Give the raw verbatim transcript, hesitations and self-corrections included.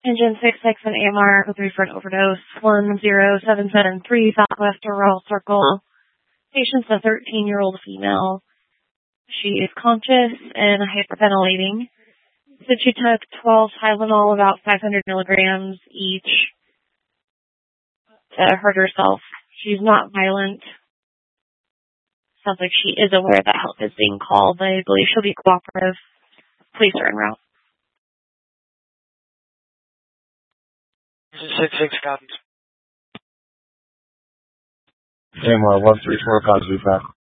Engine six six and A M R oh three for an overdose. one zero seven seven three Southwest Doral Circle. Patient's a thirteen-year-old female. She is conscious and hyperventilating. Said she took twelve Tylenol, about five hundred milligrams each, to hurt herself. She's not violent. Sounds like she is aware that help is being called. I believe she'll be cooperative. Police are en route. six six copies. A M R one three four, Cosby back.